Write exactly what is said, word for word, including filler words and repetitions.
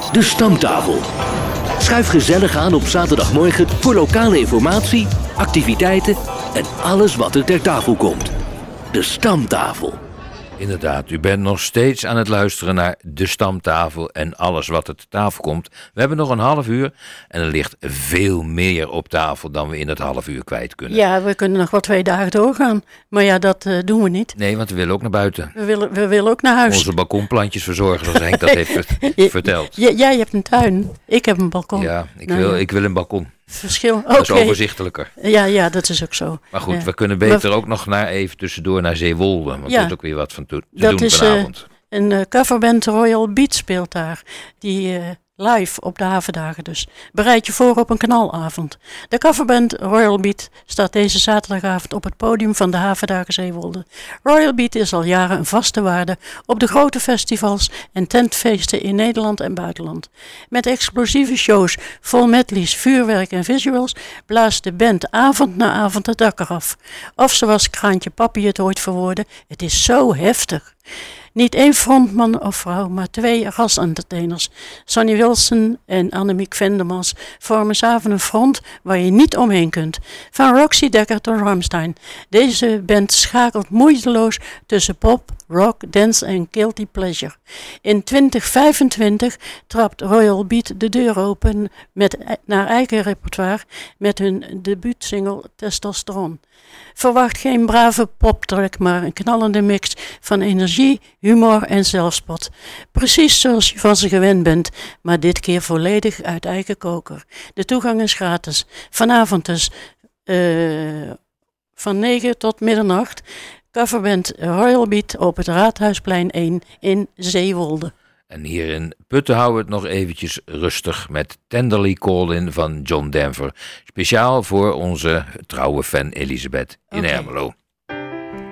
De Stamtafel. Schuif gezellig aan op zaterdagmorgen voor lokale informatie, activiteiten en alles wat er ter tafel komt. De Stamtafel. Inderdaad, u bent nog steeds aan het luisteren naar De Stamtafel en alles wat er te tafel komt. We hebben nog een half uur en er ligt veel meer op tafel dan we in het half uur kwijt kunnen. Ja, we kunnen nog wel twee dagen doorgaan, maar ja, dat uh, doen we niet. Nee, want we willen ook naar buiten. We willen, we willen ook naar huis. Onze balkonplantjes verzorgen, zoals Henk dat heeft verteld. J- jij hebt een tuin, ik heb een balkon. Ja, ik, nou, wil, ja. ik wil een balkon. Verschil. Dat okay. is okay. overzichtelijker. Ja, ja, dat is ook zo. Maar goed, ja. we kunnen beter maar, ook nog naar even tussendoor naar Zeewolde. Want ja, er is ook weer wat van te, te dat doen is, vanavond. Uh, een uh, coverband Royal Beat speelt daar. Die uh, live op de havendagen dus. Bereid je voor op een kanalavond. De coverband Royal Beat staat deze zaterdagavond op het podium van de havendagen Zeewolde. Royal Beat is al jaren een vaste waarde op de grote festivals en tentfeesten in Nederland en buitenland. Met explosieve shows vol medleys, vuurwerk en visuals blaast de band avond na avond het dak eraf. Of zoals Kraantje Papi het ooit verwoordde, het is zo heftig. Niet één frontman of vrouw, maar twee gastentertainers. Sonny Wilson en Annemiek Vendermans vormen samen een front waar je niet omheen kunt. Van Roxy Dekker tot Rammstein. Deze band schakelt moeiteloos tussen pop, rock, dance en guilty pleasure. In twintig vijfentwintig trapt Royal Beat de deur open met, naar eigen repertoire met hun debuutsingle Testosteron. Verwacht geen brave poptrack, maar een knallende mix van energie, humor en zelfspot. Precies zoals je van ze gewend bent, maar dit keer volledig uit eigen koker. De toegang is gratis. Vanavond dus uh, van negen tot middernacht. Coverband Royal Beat op het Raadhuisplein één in Zeewolde. En hier in Putten houden we het nog eventjes rustig met Tenderly Callin' van John Denver. Speciaal voor onze trouwe fan Elisabeth in okay. Ermelo.